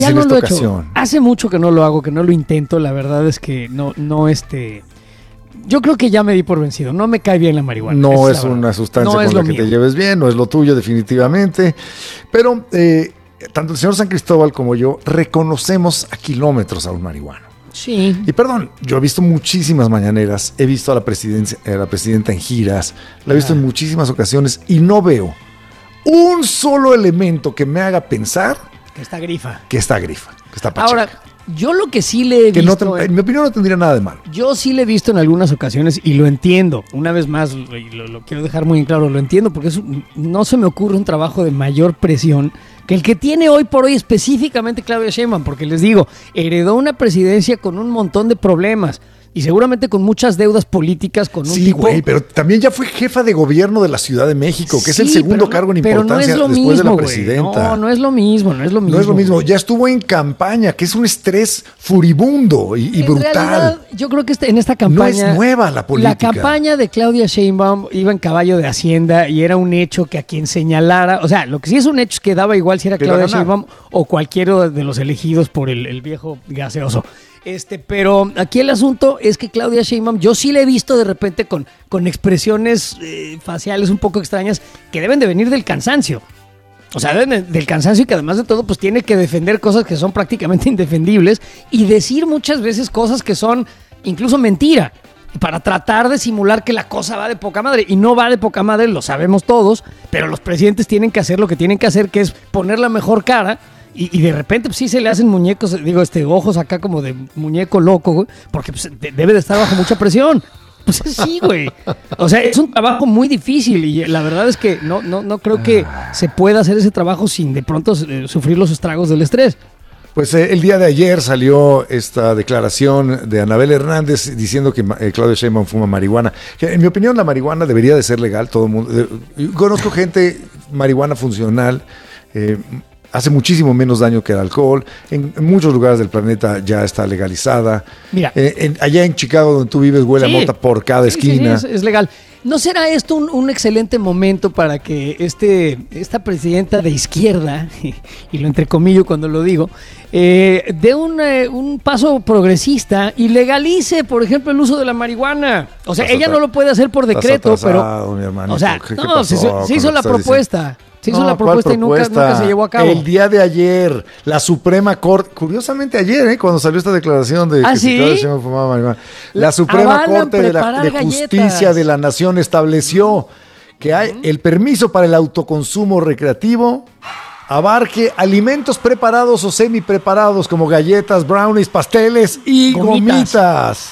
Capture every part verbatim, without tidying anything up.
Ya en no esta lo he ocasión. hecho. Hace mucho que no lo hago, que no lo intento. La verdad es que no, no, este... Yo creo que ya me di por vencido. No me cae bien la marihuana. No es es la una verdad. sustancia No es con lo la que mío. te lleves bien, no es lo tuyo definitivamente. Pero eh, tanto el señor San Cristóbal como yo reconocemos a kilómetros a un marihuano. Sí. Y perdón, yo he visto muchísimas mañaneras, he visto a la, presidencia, a la presidenta en giras, la he visto Ah. en muchísimas ocasiones y no veo un solo elemento que me haga pensar Que está grifa. que está grifa, que está pacheca. Ahora, yo lo que sí le he que no visto... te- en- en mi opinión no tendría nada de malo. Yo sí le he visto en algunas ocasiones y lo entiendo. Una vez más, lo, lo- lo quiero dejar muy en claro, lo entiendo porque es un- no se me ocurre un trabajo de mayor presión que el que tiene hoy por hoy específicamente Claudia Sheinbaum, porque les digo, heredó una presidencia con un montón de problemas y seguramente con muchas deudas políticas con un Sí, tipo... güey, pero también ya fue jefa de gobierno de la Ciudad de México, que es el Sí, segundo pero no- cargo en pero no importancia es lo después de la mismo, güey. presidenta. No, no es lo mismo, no es lo mismo. No es lo mismo, güey. ya estuvo en campaña, que es un estrés furibundo y, y En brutal. realidad, yo creo que este- en esta No campaña... es nueva la política. La campaña de Claudia Sheinbaum iba en caballo de Hacienda y era un hecho que a quien señalara... O sea, lo que sí es un hecho es que daba igual si era Que iba a Claudia ganar. Sheinbaum o cualquiera de los elegidos por el, el viejo gaseoso. Este, pero aquí el asunto es que Claudia Sheinbaum, yo sí la he visto de repente con, con expresiones eh, faciales un poco extrañas que deben de venir del cansancio. O sea, deben de- del cansancio y que además de todo, pues tiene que defender cosas que son prácticamente indefendibles y decir muchas veces cosas que son incluso mentira para tratar de simular que la cosa va de poca madre. Y no va de poca madre, lo sabemos todos, pero los presidentes tienen que hacer lo que tienen que hacer, que es poner la mejor cara. Y, y de repente, pues sí se le hacen muñecos, digo, este, ojos acá como de muñeco loco, güey, porque pues, de- debe de estar bajo mucha presión. Pues sí, güey. O sea, es un trabajo muy difícil y la verdad es que no, no, no creo que se pueda hacer ese trabajo sin de pronto eh, sufrir los estragos del estrés. Pues eh, el día de ayer salió esta declaración de Anabel Hernández diciendo que eh, Claudia Sheinbaum fuma marihuana. Que, en mi opinión, la marihuana debería de ser legal. Todo el mundo. eh, yo conozco gente marihuana funcional. Eh, hace muchísimo menos daño que el alcohol. En, en muchos lugares del planeta ya está legalizada. Mira. Eh, en- allá en Chicago, donde tú vives, huele Sí. a mota por cada Sí, sí, sí, esquina. es, es legal. ¿No será esto un, un excelente momento para que este, esta presidenta de izquierda, y lo entrecomillo cuando lo digo, eh, dé un, eh, un paso progresista y legalice, por ejemplo, el uso de la marihuana? O sea, Estás ella atra- no lo puede hacer por estás decreto, atrasado, pero... mi hermanito. O sea, ¿Qué- qué no, pasó se, se con hizo lo la que estás propuesta. Se hizo No, la ¿cuál propuesta y nunca, propuesta? nunca se llevó a cabo. El día de ayer, la Suprema Corte, curiosamente ayer, ¿eh? cuando salió esta declaración de ¿Ah, que si sí? Claudia Sheinbaum fumaba marihuana, la La- Suprema avalan Corte de, la, preparar de Justicia galletas. de la Nación estableció que hay el permiso para el autoconsumo recreativo abarque alimentos preparados o semi preparados como galletas, brownies, pasteles y Gomitas. gomitas.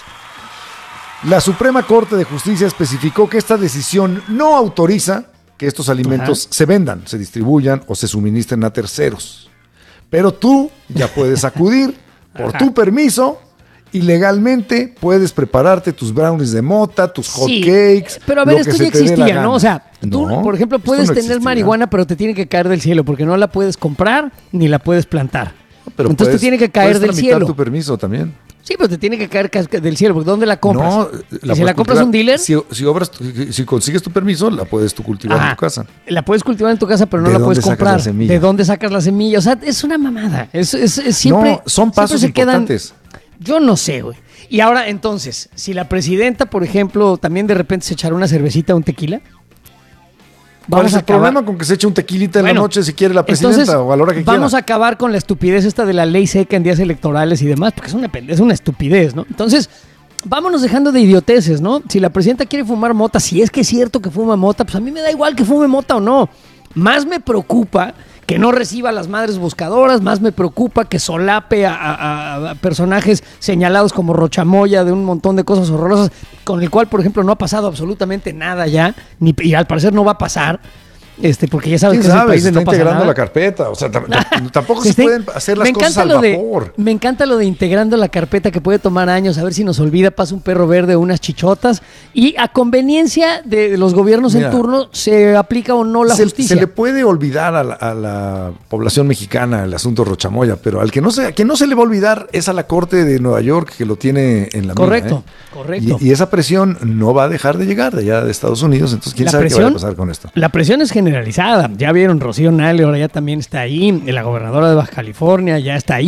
La Suprema Corte de Justicia especificó que esta decisión no autoriza que estos alimentos Ajá. se vendan, se distribuyan o se suministren a terceros. Pero tú ya puedes acudir por Ajá. tu permiso y legalmente puedes prepararte tus brownies de mota, tus hot Sí, cakes. pero a ver, lo que esto se ya te dé la existía, gana. ¿no? O sea, tú, No, por ejemplo, esto puedes no tener existía. marihuana, pero te tiene que caer del cielo, porque no la puedes comprar ni la puedes plantar. Pero Entonces puedes- te tiene que caer puedes del tramitar cielo. tu permiso también. Sí, pero te tiene que caer casca- del cielo, porque ¿dónde la compras? No, ¿Y si puedes la compras cultivar- un dealer? Si, si obras, si consigues tu permiso, la puedes tú cultivar Ajá. en tu casa. La puedes cultivar en tu casa, pero no ¿De la dónde puedes sacas comprar. la semilla? ¿De dónde sacas la semilla? O sea, es una mamada. Es, es- es siempre, No, son siempre pasos se quedan- importantes. Yo no sé, güey. Y ahora, entonces, si la presidenta, por ejemplo, también de repente se echará una cervecita o un tequila. ¿Cuál es a el acabar- problema con que se eche un tequilita en Bueno, la noche si quiere la presidenta entonces, o a la hora que vamos quiera? a acabar con la estupidez esta de la ley seca en días electorales y demás, porque es una, pende- es una estupidez, ¿no? Entonces, vámonos dejando de idioteces, ¿no? Si la presidenta quiere fumar mota, si es que es cierto que fuma mota, pues a mí me da igual que fume mota o no. Más me preocupa que no reciba a las madres buscadoras, más me preocupa que solape a, a- a personajes señalados como Rochamoya de un montón de cosas horrorosas, con el cual, por ejemplo, no ha pasado absolutamente nada ya, ni, y al parecer no va a pasar. Este, porque ya sabes ¿Quién que es el sabe? país Se de está no pasa integrando nada. la carpeta. O sea, tam- tam- tampoco se, está- pueden hacer las me cosas encanta al lo de- vapor. me encanta lo de integrando la carpeta que puede tomar años, a ver si nos olvida, pasa un perro verde o unas chichotas. Y a conveniencia de los gobiernos Mira, en turno se aplica o no la se, justicia. se le puede olvidar a la, a la población mexicana el asunto Rochamoya, pero al que no se, a quien no se le va a olvidar es a la Corte de Nueva York que lo tiene en la Correcto, mira, ¿eh? correcto. Y, y esa presión no va a dejar de llegar de allá de Estados Unidos, entonces quién La sabe qué va a presión- pasar con esto. La presión es general. generalizada. Ya vieron, Rocío Nale ahora ya también está ahí, la gobernadora de Baja California ya está ahí.